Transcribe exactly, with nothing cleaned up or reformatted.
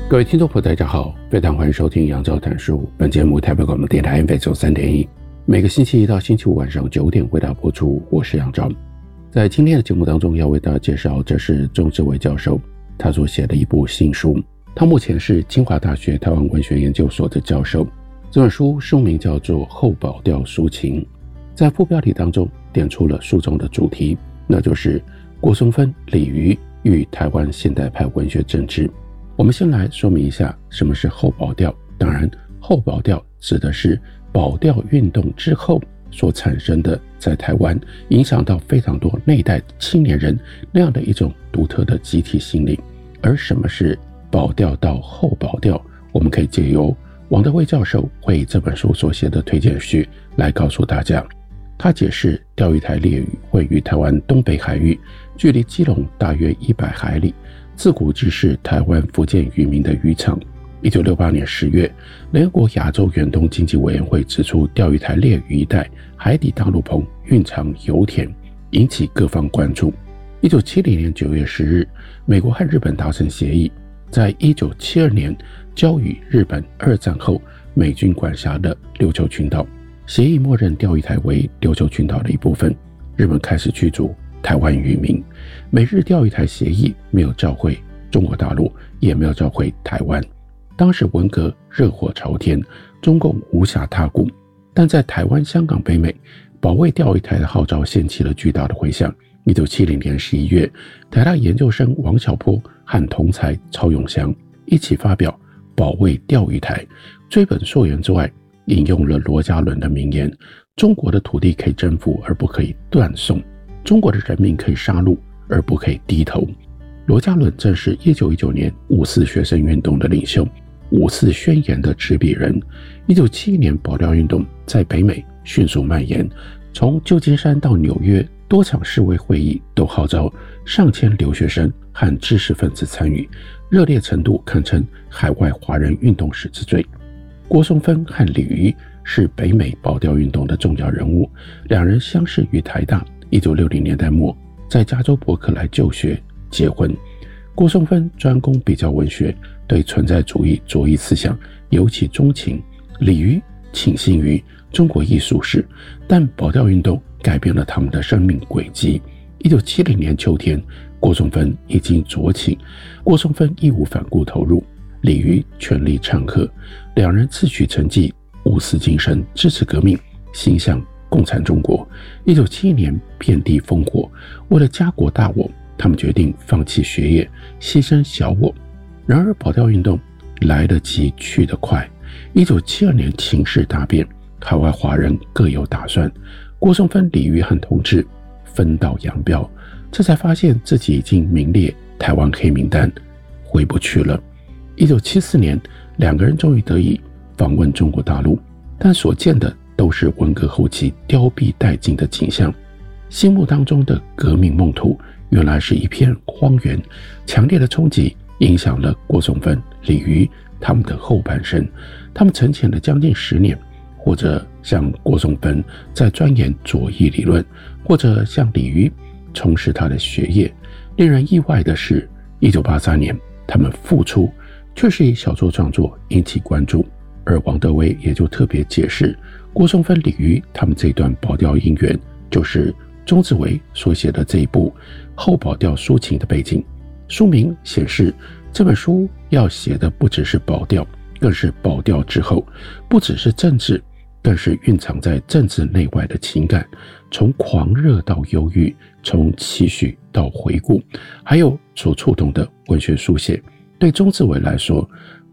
各位听众朋友大家好，非常欢迎收听杨照谈书。本节目台北广播电台 F M 九三点一，每个星期一到星期五晚上九点为大家播出。我是杨照。在今天的节目当中要为大家介绍，这是钟志伟教授他所写的一部新书，他目前是清华大学台湾文学研究所的教授。这本书书名叫做《后保钓抒情》，在副标题当中点出了书中的主题，那就是郭松芬、李渔与台湾现代派文学政治。我们先来说明一下什么是后保钓。当然，后保钓指的是保钓运动之后所产生的在台湾影响到非常多那一代青年人那样的一种独特的集体心理。而什么是保钓到后保钓，我们可以借由王德威教授为这本书所写的推荐序来告诉大家。他解释，钓鱼台列屿位于台湾东北海域，距离基隆大约一百海里，自古即是台湾福建渔民的渔场。一九六八年十月，联合国亚洲远东经济委员会指出，钓鱼台列屿一带海底大陆棚蕴藏油田，引起各方关注。一九七零年九月十日，美国和日本达成协议，在一九七二年交予日本二战后美军管辖的琉球群岛。协议默认钓鱼台为琉球群岛的一部分，日本开始驱逐台湾渔民。美日钓鱼台协议没有召回中国大陆，也没有召回台湾。当时文革热火朝天，中共无暇他顾，但在台湾、香港、北美保卫钓鱼台的号召掀起了巨大的回响。一九七零年十一月，台大研究生王小波和同才曹永祥一起发表《保卫钓鱼台》，追本溯源之外，引用了罗家伦的名言：中国的土地可以征服，而不可以断送；中国的人民可以杀戮，而不可以低头。罗家伦正是一九一九年五四学生运动的领袖，五四宣言的执笔人。一九七一年保钓运动在北美迅速蔓延，从旧金山到纽约，多场示威会议都号召上千留学生和知识分子参与，热烈程度堪称海外华人运动史之最。郭松芬和李渔是北美保钓运动的重要人物，两人相识于台大，一九六零年代末在加州伯克莱就学结婚。郭松芬专攻比较文学，对存在主义左翼思想尤其钟情。李渔倾心于中国艺术史，但保钓运动改变了他们的生命轨迹。一九七零年秋天，郭松芬已经酌情，郭松芬义无反顾投入，李渔全力唱和，两人自诩承继五四精神，支持革命，心向共产中国。一九七一年遍地烽火，为了家国大我，他们决定放弃学业，牺牲小我。然而保钓运动来得急去得快，一九七二年情势大变，海外华人各有打算，郭松芬、李渔和同志分道扬镳，这才发现自己已经名列台湾黑名单，回不去了。一九七四年，两个人终于得以访问中国大陆，但所见的都是文革后期凋敝殆尽的景象。心目当中的革命梦土，原来是一片荒原。强烈的冲击影响了郭松芬、李渔他们的后半生。他们沉潜了将近十年，或者像郭松芬在钻研左翼理论，或者像李渔从事他的学业。令人意外的是，一九八三年他们复出，却是以小说创作引起关注，而王德威也就特别解释，郭松芬、李渔他们这段保钓姻缘，就是钟志伟所写的这一部《后保钓抒情》的背景。书名显示，这本书要写的不只是保钓，更是保钓之后，不只是政治，更是蕴藏在政治内外的情感，从狂热到忧郁，从期许到回顾，还有所触动的文学书写。对钟志伟来说，